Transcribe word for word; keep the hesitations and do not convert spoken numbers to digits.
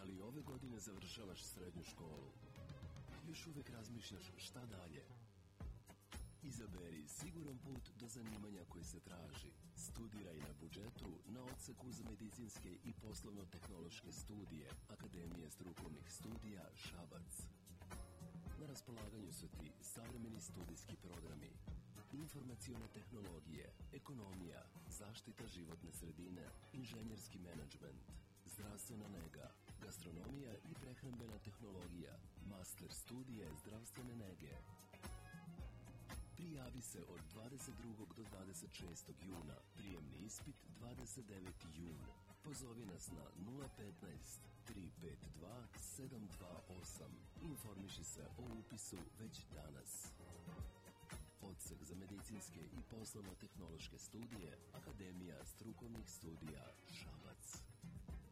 li ove godine završavaš srednju školu? Još uvek razmišljaš šta dalje? Izaberi siguran put do zanimanja koji se traži. Studiraj na budžetu na odseku za medicinske i poslovno-tehnološke studije Akademije strukovnih studija Šabac. Na raspolaganju su ti savremeni studijski programi, informacione tehnologije, ekonomija, zaštita životne sredine, inženjerski menadžment, zdravstvena nega, gastronomija i prehrambena tehnologija, master studije zdravstvene nege. Prijavi se od dvadeset drugog do dvadeset šestog juna, prijemni ispit dvadeset deveti jun. Pozovi nas na nula petnaest tri pet dva sedam dva osam. Informiši se o upisu već danas. Odsek za medicinske i poslovno-tehnološke studije Akademija strukovnih studija Šabac.